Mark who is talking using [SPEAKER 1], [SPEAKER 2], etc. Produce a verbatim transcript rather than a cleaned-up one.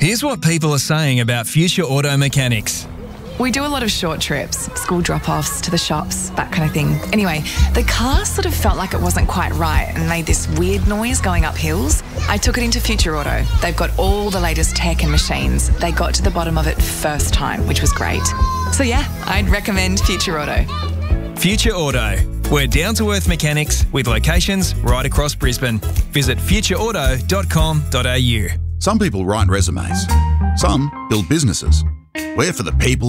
[SPEAKER 1] Here's what people are saying about Future Auto Mechanics.
[SPEAKER 2] We do a lot of short trips, school drop-offs to the shops, that kind of thing. Anyway, the car sort of felt like it wasn't quite right and made this weird noise going up hills. I took it into Future Auto. They've got all the latest tech and machines. They got to the bottom of it first time, which was great. So yeah, I'd recommend Future Auto.
[SPEAKER 1] Future Auto. We're down-to-earth mechanics with locations right across Brisbane. Visit future auto dot com dot a u.
[SPEAKER 3] Some people write resumes. Some build businesses. We're for the people